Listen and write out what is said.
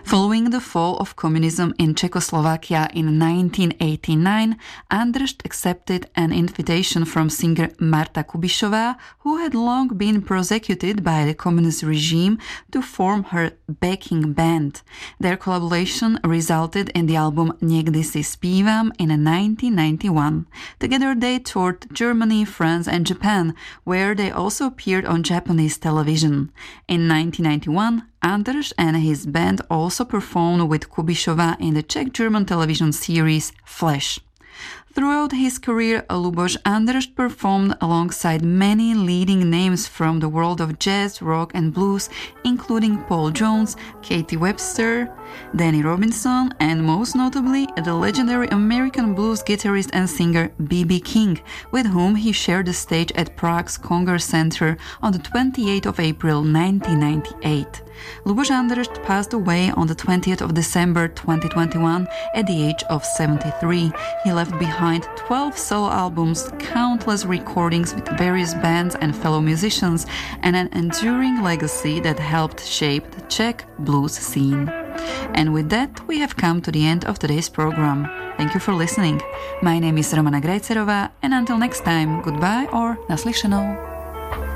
Following the fall of communism in Czechoslovakia in 1989, Andršt accepted an invitation from singer Marta Kubišová, who had long been prosecuted by the communist regime, to form her backing band. Their collaboration resulted in the album Niekdy si zpívam in 1991. Together they toured Germany, France and Japan, where they also appeared on Japanese television. In 1991, Andršt and his band also performed with Kubišová in the Czech-German television series Flash. Throughout his career, Luboš Andršt performed alongside many leading names from the world of jazz, rock and blues, including Paul Jones, Katie Webster, Danny Robinson, and most notably the legendary American blues guitarist and singer B.B. King, with whom he shared the stage at Prague's Congress Center on the 28th of April 1998. Luboš Andršt passed away on the 20th of December 2021 at the age of 73. He left behind 12 solo albums, countless recordings with various bands and fellow musicians, and an enduring legacy that helped shape the Czech blues scene. And with that, we have come to the end of today's program. Thank you for listening. My name is Romana Grajcerová, and until next time, goodbye or naslyšenou.